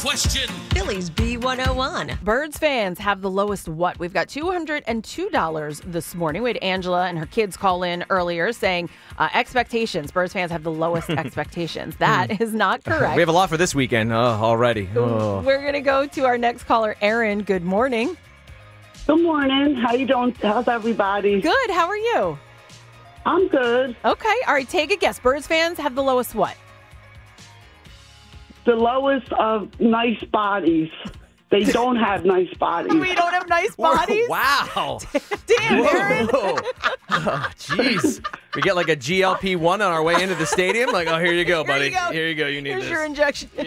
question. Phillies B101. Birds fans have the lowest what? We've got $202 this morning. We had Angela and her kids call in earlier saying expectations. Birds fans have the lowest expectations. That is not correct. We have a lot for this weekend already. Oh. We're going to go to our next caller, Erin. Good morning. Good morning. How you doing? How's everybody? Good. How are you? I'm good. Okay. All right. Take a guess. Birds fans have the lowest what? The lowest of nice bodies. They don't have nice bodies. We don't have nice bodies? Wow. Damn, Erin. Jeez. We get like a GLP-1 on our way into the stadium. Like, oh, here you go, buddy. Here you go. Here you go. You need Here's this. your injection.